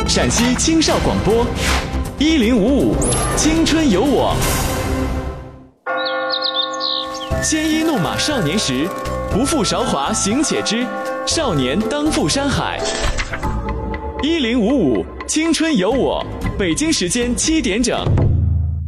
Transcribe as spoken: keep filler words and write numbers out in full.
陕西青少广播，一零五五青春有我。鲜衣怒马少年时，不负韶华行且知，少年当赴山海。一零五五青春有我，北京时间七点整。